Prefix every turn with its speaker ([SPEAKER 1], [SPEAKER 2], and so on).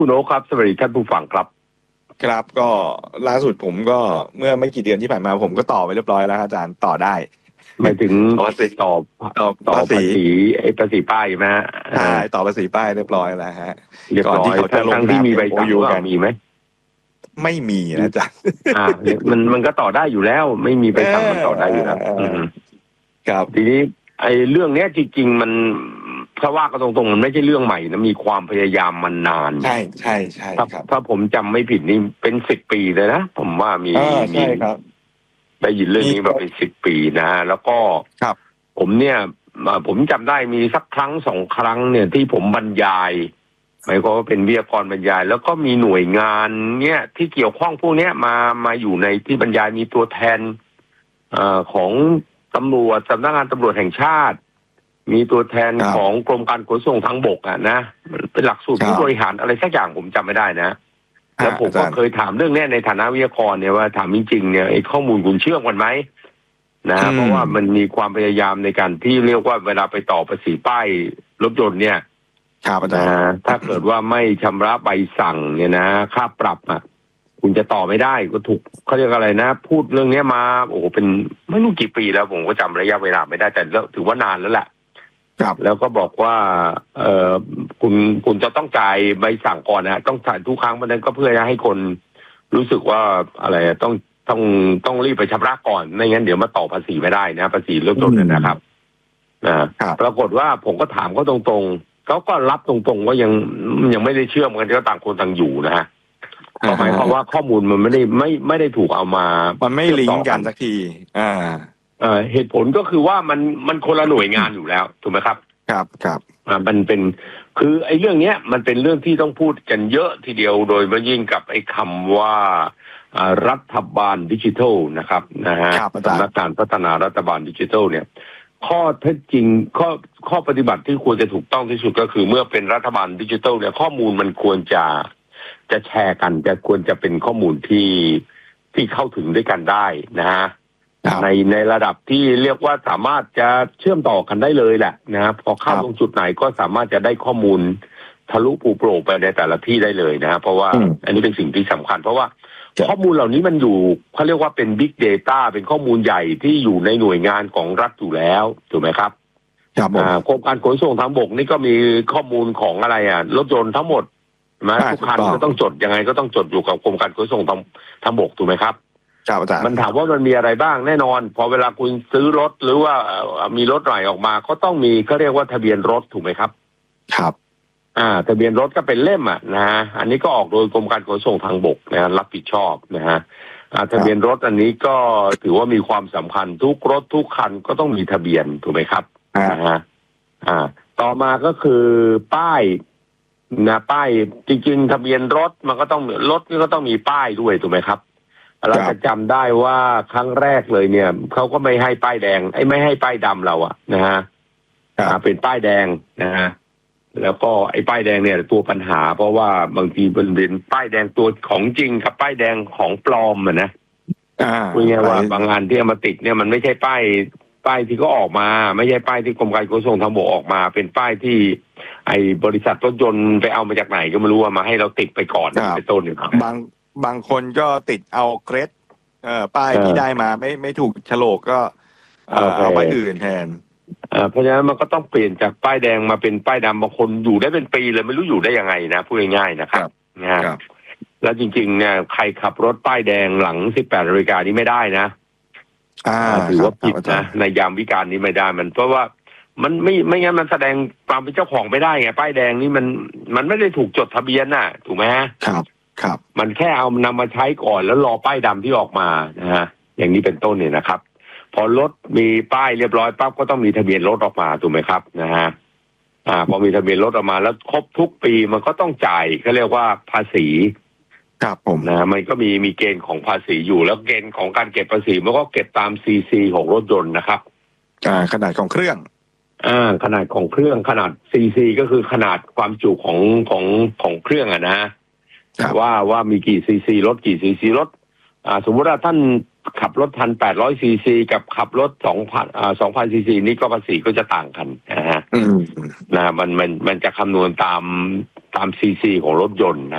[SPEAKER 1] คุณโอ๊คครับสวัสดีท่านผู้ฟังครับ
[SPEAKER 2] ครับก็ล่าสุดผมก็เมื่อไม่กี่เดือนที่ผ่านมาผมก็ต่อไปเรียบร้อยแล้วครับอาจารย์ต่อได้
[SPEAKER 1] หมายถึง
[SPEAKER 2] ต่อภาษี
[SPEAKER 1] ต่อ
[SPEAKER 2] ต่อ
[SPEAKER 1] ต่อ
[SPEAKER 2] ภาษี
[SPEAKER 1] ภาษีภาษีป้ายใช่ไหมฮะ
[SPEAKER 2] ใช่ต่อภาษีป้ายเรียบร้อยแล้วฮะ
[SPEAKER 1] เรียบร้อย
[SPEAKER 2] ก่อนที่เขาจะลง
[SPEAKER 1] ทั้งที่
[SPEAKER 2] นาม
[SPEAKER 1] มีใบสั่ง
[SPEAKER 2] MOU
[SPEAKER 1] ก็
[SPEAKER 2] กัน
[SPEAKER 1] มีไหม
[SPEAKER 2] ไม่มีนะอาจารย์
[SPEAKER 1] มันก็ต่อได้อยู่แล้วไม่มีใบสั่งมันต่อได้อยู่แล้ว
[SPEAKER 2] ครับ
[SPEAKER 1] ทีนี้ไอ้เรื่องเนี้ยจริงๆมันถ้าว่ากันตรงๆมันไม่ใช่เรื่องใหม่นะมีความพยายามมานาน
[SPEAKER 2] ใช่ใช่ใช่ครับ
[SPEAKER 1] ถ้าผมจำไม่ผิดนี่เป็น10 ปีเลยนะผมว่ามี
[SPEAKER 2] ใช่ครับ
[SPEAKER 1] ได้ยินเรื่องนี้มาเป็น10 ปีนะแล้วก็
[SPEAKER 2] ครับ
[SPEAKER 1] ผมเนี่ยผมจำได้มีสักครั้ง2 ครั้งเนี่ยที่ผมบรรยายหมายความว่าเป็นวิทยากรบรรยายแล้วก็มีหน่วยงานเนี่ยที่เกี่ยวข้องพวกนี้มาอยู่ในที่บรรยายมีตัวแทนของตำรวจสำนักงานตำรวจแห่งชาติมีตัวแทนของกรมการขนส่งทางบกนะเป็นหลักสูตรผู้บริหารอะไรสักอย่างผมจำไม่ได้นะแล้วผมก็เคยถามเรื่องนี้ในฐานะวิทยากรเนี่ยว่าถามจริงๆเนี่ยไอ้ข้อมูลคุณเชื่อมกันไหมนะเพราะว่ามันมีความพยายามในการที่เรียกว่าเวลาไปต่อภาษีป้ายรถยนต์เนี่ยถ้าเกิดว่าไม่ชำระใบสั่งเนี่ยนะค่าปรับคุณจะต่อไม่ได้ก็ถูกเขาเรียกอะไรนะพูดเรื่องนี้มาโอ้โหเป็นไม่รู้กี่ปีแล้วผมก็จำระยะเวลาไม่ได้แต่ถือว่านานแล้วแหละแล้วก็บอกว่าคุณจะต้องจ่ายใบสั่งก่อนนะต้องจ่ายทุกครั้งเพราะนั้นก็เพื่อให้คนรู้สึกว่าอะไรต้องรีบไปชำระก่อนไม่งั้นเดี๋ยวมาต่อภาษีไม่ได้นะภาษีรถยนต์นะครับปรากฏว่าผมก็ถามเขาตรงๆเขาก็รับตรงๆว่ายังไม่ได้เชื่อมกันก็ต่างคนต่างอยู่นะฮะหมายความว่าข้อมูลมันไม่ได้ถูกเอามา
[SPEAKER 2] มันไม่ลิงก์กันสักที
[SPEAKER 1] เหตุผลก็คือว่ามันคนละหน่วยงานอยู่แล้วถูกไหมครับ
[SPEAKER 2] ครับ
[SPEAKER 1] มันเป็นคือไอ้เรื่องเนี้ยมันเป็นเรื่องที่ต้องพูดกันเยอะทีเดียวโดยเฉพาะยิ่งกับไอ้คำว่ารัฐบาลดิจิทัลนะครับนะฮะสำนักงานพัฒนารัฐบาลดิจิทัลเนี่ยข้อเท็จจริงข้อปฏิบัติที่ควรจะถูกต้องที่สุดก็คือเมื่อเป็นรัฐบาลดิจิทัลเนี่ยข้อมูลมันควรจะแชร์กันควรจะเป็นข้อมูลที่เข้าถึงด้วยกันได้นะฮะในระดับที่เรียกว่าสามารถจะเชื่อมต่อกันได้เลยแหละนะพอเข้าตรงจุดไหนก็สามารถจะได้ข้อมูลทะลุปูโปร่งไปในแต่ละที่ได้เลยนะเพราะว่าอันนี้เป็นสิ่งที่สำคัญเพราะว่าข้อมูลเหล่านี้มันอยู่เขาเรียกว่าเป็น Big Data เป็นข้อมูลใหญ่ที่อยู่ในหน่วยงานของรัฐอยู่แล้วถูกไหมครับกรมการขนส่งทางบกนี่ก็มีข้อมูลของอะไรรถยนต์ทั้งหมดทุกคันก็ต้องจดยังไงก็ต้องจดอยู่กับกรมการขนส่งทางบกถูกไหมครับมันถามว่ามันมีอะไรบ้างแน่นอนพอเวลาคุณซื้อรถหรือว่ามีรถใหม่ออกมาก็ต้องมีเขาเรียกว่าทะเบียนรถถูกไหมครับ
[SPEAKER 2] ครับ
[SPEAKER 1] ทะเบียนรถก็เป็นเล่มนะฮะอันนี้ก็ออกโดยกรมการขนส่งทางบกนะรับผิดชอบนะฮะทะเบียนรถอันนี้ก็ถือว่ามีความสำคัญทุกรถทุกคันก็ต้องมีทะเบียนถูกไหมครับนะฮะต่อมาก็คือป้ายป้ายจริงๆทะเบียนรถมันก็ต้องรถนี่ก็ต้องมีป้ายด้วยถูกไหมครับเราจะจำได้ว่าครั้งแรกเลยเนี่ยเขาก็ไม่ให้ป้ายแดงไม่ให้ป้ายดำเรานะฮะเป็นป้ายแดงนะฮะแล้วก็ไอ้ป้ายแดงเนี่ยตัวปัญหาเพราะว่าบางทีเป็นป้ายแดงตัวของจริงกับป้ายแดงของปลอมนะพูดง่ายว่าบางงานที่เอามาติดเนี่ยมันไม่ใช่ป้ายที่ก็ออกมาไม่ใช่ป้ายที่กรมการขนส่งทางบกออกมาเป็นป้ายที่ไอ้บริษัทรถยนต์ไปเอามาจากไหนก็ไม่รู้มาให้เราติดไปก่อนเป็นต้นเนี่ย
[SPEAKER 2] บางคนก็ติดเอาเกรดป้ายที่ได้มาไม่ถูกโฉลกก็เอาป้ายอื่นแทน
[SPEAKER 1] เพราะฉะนั้นมันก็ต้องเปลี่ยนจากป้ายแดงมาเป็นป้ายดำบางคนอยู่ได้เป็นปีเลยไม่รู้อยู่ได้ยังไงนะพูดง่ายๆนะครับแล้วจริงๆเนี่ยใครขับรถป้ายแดงหลัง 18 นาฬิกานี้ไม่ได้นะถือว่าผิดนะในยามวิกาลนี้ไม่ได้มันเพราะว่ามันไม่งั้นมันแสดงความเป็นเจ้าของไม่ได้ไงป้ายแดงนี่มันไม่ได้ถูกจดทะเบียนน่ะถูกไหม
[SPEAKER 2] ครับ
[SPEAKER 1] มันแค่เอานำมาใช้ก่อนแล้วรอป้ายดำที่ออกมานะฮะอย่างนี้เป็นต้นเนี่ยนะครับพอรถมีป้ายเรียบร้อยปั๊บก็ต้องมีทะเบียนรถออกมาถูกไหมครับนะฮะพอมีทะเบียนรถออกมาแล้วครบทุกปีมันก็ต้องจ่ายเขาเรียกว่าภาษี
[SPEAKER 2] ครับผม
[SPEAKER 1] นะมันก็มีเกณฑ์ของภาษีอยู่แล้วเกณฑ์ของการเก็บภาษีมันก็เก็บตามซีซีของรถยนต์นะครับ
[SPEAKER 2] ขนาดของเครื่อง
[SPEAKER 1] ขนาดของเครื่องขนาดซีซีก็คือขนาดความจุของเครื่องนะว่ามีกี่ซีซีรถกี่ซีซีรถสมมติว่าท่านขับรถ1,800 ซีซีกับขับรถ2,000 ซีซีนี่ก็ภาษีก็จะต่างกันนะฮะมันจะคำนวณตามซีซีของรถยนต์นะ